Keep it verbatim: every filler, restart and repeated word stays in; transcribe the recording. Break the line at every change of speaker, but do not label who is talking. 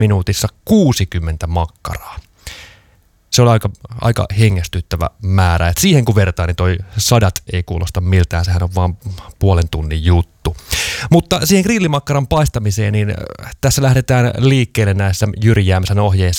minuutissa kuusikymmentä makkaraa. Se on aika, aika hengästyttävä määrä. Et siihen kun vertaa, niin toi sadat ei kuulosta miltään. Sehän on vaan puolen tunnin juttu. Mutta siihen grillimakkaran paistamiseen, niin tässä lähdetään liikkeelle näissä Jyri Jämsän ohjeissa.